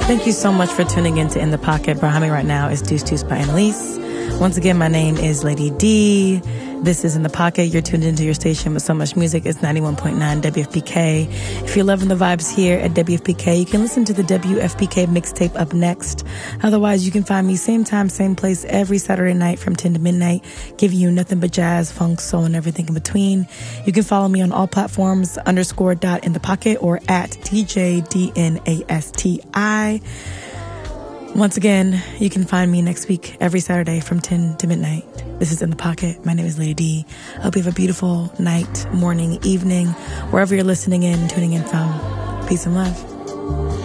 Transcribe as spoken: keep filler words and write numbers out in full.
Thank you so much for tuning in to In the Pocket. Behind me right now is Deuce Deuce by Annalise. Once again, my name is Lady D. This is In the Pocket. You're tuned into your station with so much music. It's ninety-one point nine W F P K. If you're loving the vibes here at W F P K, you can listen to the W F P K mixtape up next. Otherwise, you can find me same time, same place every Saturday night from ten to midnight, giving you nothing but jazz, funk, soul, and everything in between. You can follow me on all platforms, underscore dot in the pocket or at T J D N A S T I. Once again, you can find me next week every Saturday from ten to midnight. This is In the Pocket. My name is Lady D. I hope you have a beautiful night, morning, evening, wherever you're listening in, tuning in from. Peace and love.